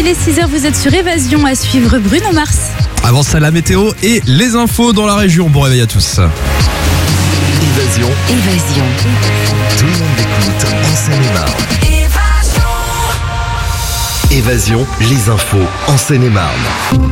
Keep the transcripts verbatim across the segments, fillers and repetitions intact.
il est six heures, vous êtes sur Évasion, à suivre Bruno Mars. Avant ça, la météo et les infos dans la région. Bon réveil à tous. Évasion. Évasion. Tout le monde écoute en Seine-et-Marne. Évasion, les infos en Seine-et-Marne.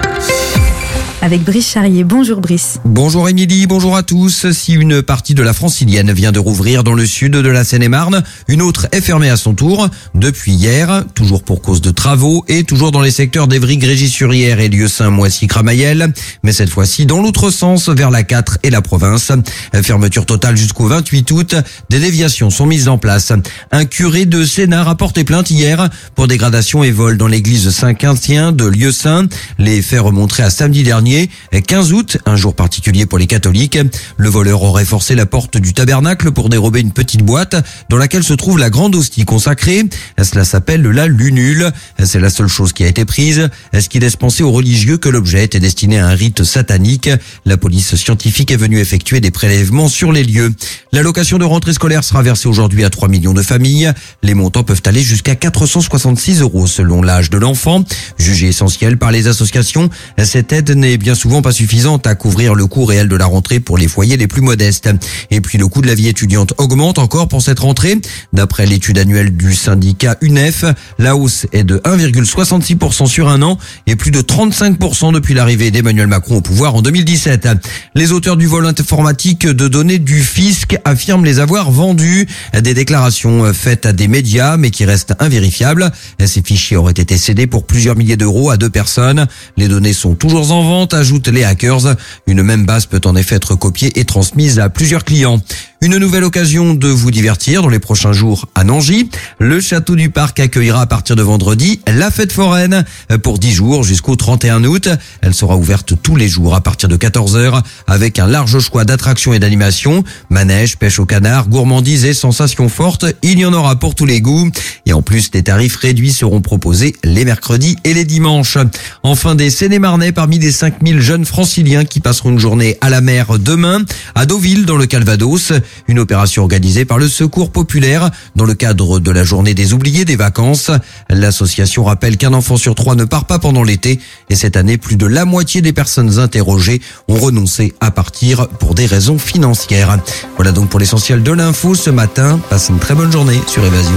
Avec Brice Charrier. Bonjour Brice. Bonjour Émilie, bonjour à tous. Si une partie de la Francilienne vient de rouvrir dans le sud de la Seine-et-Marne, une autre est fermée à son tour depuis hier, toujours pour cause de travaux et toujours dans les secteurs d'Évry, Grégis-sur-Yère et Lieu-Saint, Moissy-Cramayel, mais cette fois-ci dans l'autre sens vers la quatre et la province. Fermeture totale jusqu'au vingt-huit août. Des déviations sont mises en place. Un curé de Sénart a porté plainte hier pour dégradation et vol dans l'église Saint-Quintien de Lieu-Saint. Les faits remonteraient à samedi dernier, quinze août, un jour particulier pour les catholiques. Le voleur aurait forcé la porte du tabernacle pour dérober une petite boîte dans laquelle se trouve la grande hostie consacrée. Cela s'appelle la lunule. C'est la seule chose qui a été prise, ce qui laisse penser aux religieux que l'objet était destiné à un rite satanique. La police scientifique est venue effectuer des prélèvements sur les lieux. L'allocation de rentrée scolaire sera versée aujourd'hui à trois millions de familles. Les montants peuvent aller jusqu'à quatre cent soixante-six euros selon l'âge de l'enfant. Jugée essentielle par les associations, cette aide n'est bien souvent pas suffisante à couvrir le coût réel de la rentrée pour les foyers les plus modestes. Et puis le coût de la vie étudiante augmente encore pour cette rentrée. D'après l'étude annuelle du syndicat U N E F, la hausse est de un virgule soixante-six pour cent sur un an et plus de trente-cinq pour cent depuis l'arrivée d'Emmanuel Macron au pouvoir en deux mille dix-sept. Les auteurs du vol informatique de données du fisc affirment les avoir vendus. Des déclarations faites à des médias mais qui restent invérifiables. Ces fichiers auraient été cédés pour plusieurs milliers d'euros à deux personnes. Les données sont toujours en vente, ajoutent les hackers. Une même base peut en effet être copiée et transmise à plusieurs clients. Une nouvelle occasion de vous divertir dans les prochains jours à Nangy. Le château du Parc accueillera à partir de vendredi la fête foraine pour dix jours jusqu'au trente et un août. Elle sera ouverte tous les jours à partir de quatorze heures avec un large choix d'attractions et d'animations. Manège, pêche au canard, gourmandises et sensations fortes. Il y en aura pour tous les goûts. Et en plus, des tarifs réduits seront proposés les mercredis et les dimanches. Enfin, des Seine-et-Marnais parmi des cinq mille jeunes franciliens qui passeront une journée à la mer demain à Deauville dans le Calvados. Une opération organisée par le Secours populaire dans le cadre de la journée des oubliés des vacances. L'association rappelle qu'un enfant sur trois ne part pas pendant l'été et cette année, plus de la moitié des personnes interrogées ont renoncé à partir pour des raisons financières. Voilà donc pour l'essentiel de l'info ce matin. Passez une très bonne journée sur Évasion.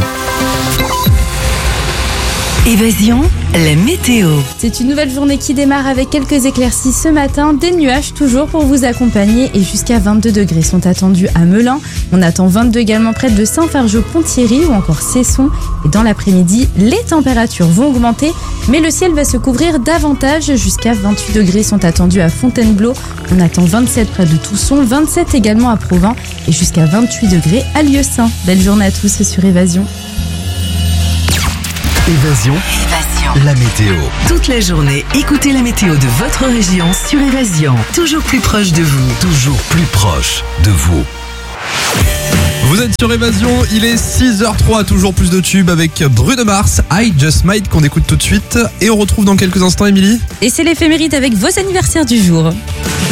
Évasion, la météo. C'est une nouvelle journée qui démarre avec quelques éclaircies ce matin, des nuages toujours pour vous accompagner et jusqu'à vingt-deux degrés sont attendus à Melun. On attend vingt-deux également près de Saint-Fargeau-Ponthierry ou encore Cesson. Et dans l'après-midi, les températures vont augmenter, mais le ciel va se couvrir davantage. Jusqu'à vingt-huit degrés sont attendus à Fontainebleau. On attend vingt-sept près de Tousson, vingt-sept également à Provins et jusqu'à vingt-huit degrés à Lieu-Saint. Belle journée à tous sur Évasion. Évasion. Évasion. La météo. Toute la journée, écoutez la météo de votre région sur Évasion. Toujours plus proche de vous. Toujours plus proche de vous. Vous êtes sur Évasion, il est six heures zéro trois, toujours plus de tubes avec Bruno Mars, I Just Might qu'on écoute tout de suite. Et on retrouve dans quelques instants Émilie. Et c'est l'éphéméride avec vos anniversaires du jour.